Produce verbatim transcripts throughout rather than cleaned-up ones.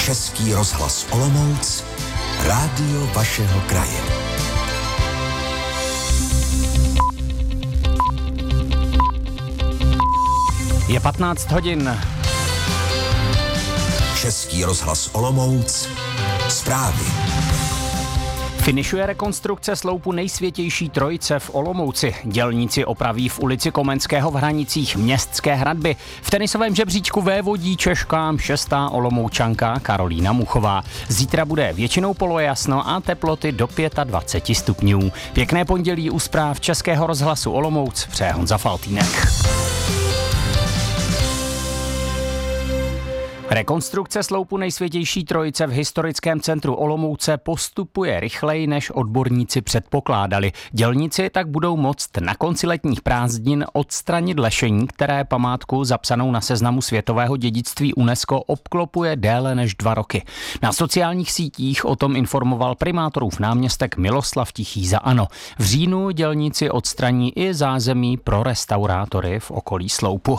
Český rozhlas Olomouc, rádio vašeho kraje. Je patnáct hodin. Český rozhlas Olomouc, zprávy. Finišuje rekonstrukce sloupu nejsvětější trojice v Olomouci. Dělníci opraví v ulici Komenského v Hranicích Městské hradby. V tenisovém žebříčku vévodí Češkám šestá Olomoučanka Karolína Muchová. Zítra bude většinou polojasno a teploty do dvacet pět stupňů. Pěkné pondělí u zpráv Českého rozhlasu Olomouc přeje Honza Faltýnek. Rekonstrukce sloupu nejsvětější trojice v historickém centru Olomouce postupuje rychleji, než odborníci předpokládali. Dělníci tak budou moct na konci letních prázdnin odstranit lešení, které památku zapsanou na seznamu světového dědictví UNESCO obklopuje déle než dva roky. Na sociálních sítích o tom informoval primátorův náměstek Miloslav Tichý za ANO. V říjnu dělníci odstraní i zázemí pro restaurátory v okolí sloupu.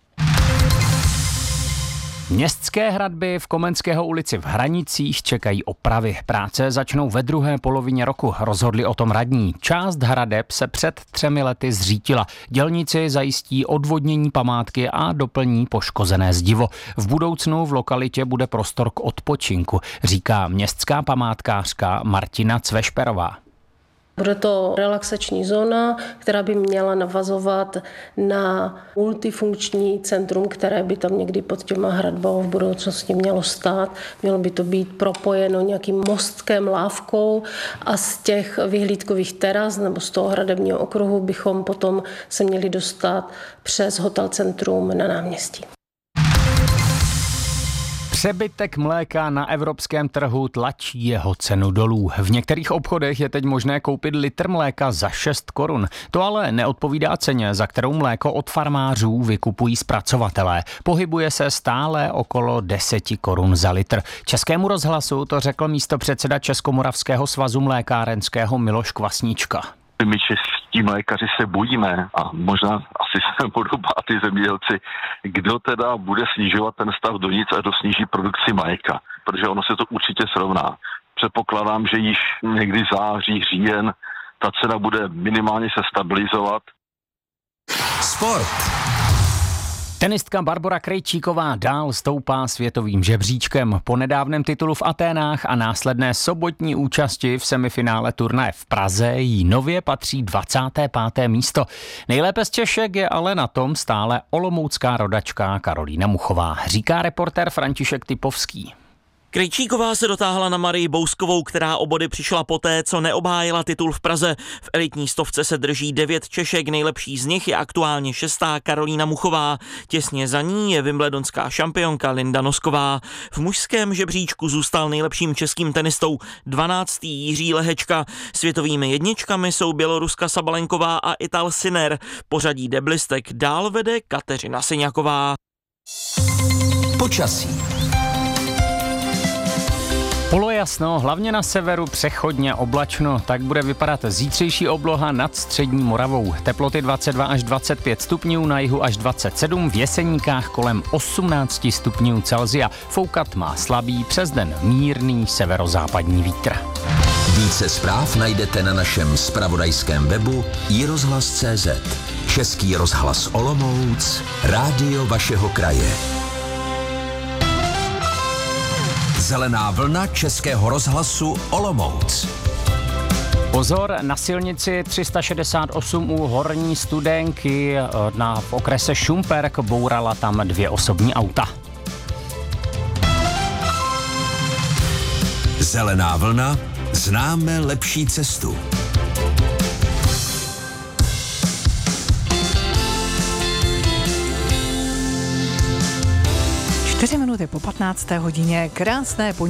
Městské hradby v Komenského ulici v Hranicích čekají opravy. Práce začnou ve druhé polovině roku, rozhodli o tom radní. Část hradeb se před třemi lety zřítila. Dělníci zajistí odvodnění památky a doplní poškozené zdivo. V budoucnu v lokalitě bude prostor k odpočinku, říká městská památkářka Martina Cvešperová. Bude to relaxační zóna, která by měla navazovat na multifunkční centrum, které by tam někdy pod těma hradbou v budoucnosti mělo stát. Mělo by to být propojeno nějakým mostkem, lávkou a z těch vyhlídkových teras nebo z toho hradebního okruhu bychom potom se měli dostat přes hotel centrum na náměstí. Přebytek mléka na evropském trhu tlačí jeho cenu dolů. V některých obchodech je teď možné koupit litr mléka za šest korun. To ale neodpovídá ceně, za kterou mléko od farmářů vykupují zpracovatelé. Pohybuje se stále okolo deset korun za litr. Českému rozhlasu to řekl místopředseda Českomoravského svazu mlékárenského Miloš Kvasnička. My čeští mlékaři se bojíme a možná asi se budou bát ty zemědělci, kdo teda bude snižovat ten stav do nic a kdo sníží produkci mléka, protože ono se to určitě srovná. Předpokládám, že již někdy září, říjen ta cena bude minimálně se stabilizovat. Sport. Tenistka Barbora Krejčíková dál stoupá světovým žebříčkem. Po nedávném titulu v Aténách a následné sobotní účasti v semifinále turnaje v Praze jí nově patří dvacáté páté místo. Nejlépe z Češek je ale na tom stále olomoucká rodačka Karolína Muchová, říká reportér František Typovský. Krejčíková se dotáhla na Marii Bouskovou, která o body přišla poté, co neobhájila titul v Praze. V elitní stovce se drží devět Češek, nejlepší z nich je aktuálně šestá Karolína Muchová. Těsně za ní je wimbledonská šampionka Linda Nosková. V mužském žebříčku zůstal nejlepším českým tenistou dvanáctý Jiří Lehečka. Světovými jedničkami jsou Běloruska Sabalenková a Ital Sinner. Pořadí deblistek dál vede Kateřina Syňaková. Počasí. Polojasno, hlavně na severu přechodně oblačno, tak bude vypadat zítřejší obloha nad střední Moravou. Teploty dvacet dva až dvacet pět stupňů, na jihu až dvacet sedm, v Jeseníkách kolem osmnáct stupňů Celsia. Foukat má slabý, přes den mírný severozápadní vítr. Více zpráv najdete na našem zpravodajském webu i rozhlas tečka cé zet. Český rozhlas Olomouc, rádio vašeho kraje. Zelená vlna Českého rozhlasu Olomouc. Pozor, na silnici tři sta šedesát osm u Horní Studenky na, v okrese Šumperk bourala tam dvě osobní auta. Zelená vlna, známe lepší cestu. Čtyři minuty po patnácté hodině, krásné pondělí.